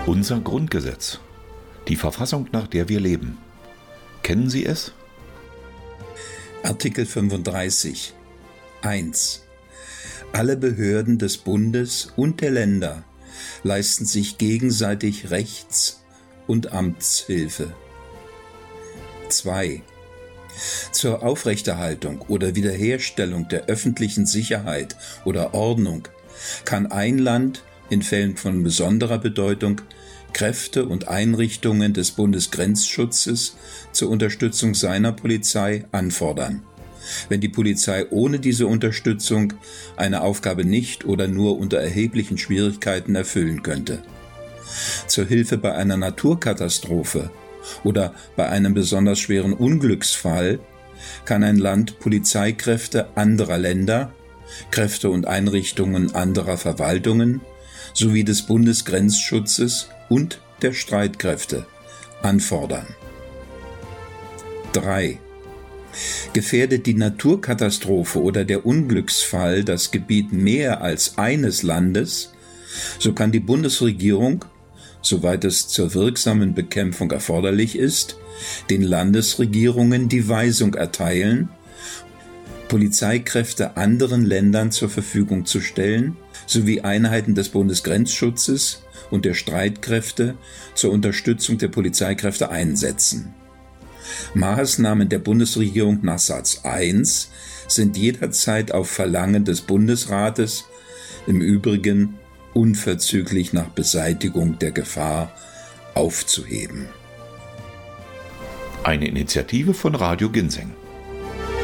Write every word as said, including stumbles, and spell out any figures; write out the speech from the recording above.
Unser Grundgesetz. Die Verfassung, nach der wir leben. Kennen Sie es? Artikel fünfunddreißig eins. Alle Behörden des Bundes und der Länder leisten sich gegenseitig Rechts- und Amtshilfe. zwei. Zur Aufrechterhaltung oder Wiederherstellung der öffentlichen Sicherheit oder Ordnung kann ein Land in Fällen von besonderer Bedeutung Kräfte und Einrichtungen des Bundesgrenzschutzes zur Unterstützung seiner Polizei anfordern, wenn die Polizei ohne diese Unterstützung eine Aufgabe nicht oder nur unter erheblichen Schwierigkeiten erfüllen könnte. Zur Hilfe bei einer Naturkatastrophe oder bei einem besonders schweren Unglücksfall kann ein Land Polizeikräfte anderer Länder, Kräfte und Einrichtungen anderer Verwaltungen sowie des Bundesgrenzschutzes und der Streitkräfte anfordern. drei. Gefährdet die Naturkatastrophe oder der Unglücksfall das Gebiet mehr als eines Landes, so kann die Bundesregierung, soweit es zur wirksamen Bekämpfung erforderlich ist, den Landesregierungen die Weisung erteilen, Polizeikräfte anderen Ländern zur Verfügung zu stellen, sowie Einheiten des Bundesgrenzschutzes und der Streitkräfte zur Unterstützung der Polizeikräfte einsetzen. Maßnahmen der Bundesregierung nach Satz eins sind jederzeit auf Verlangen des Bundesrates, im Übrigen unverzüglich nach Beseitigung der Gefahr, aufzuheben. Eine Initiative von Radio Ginseng.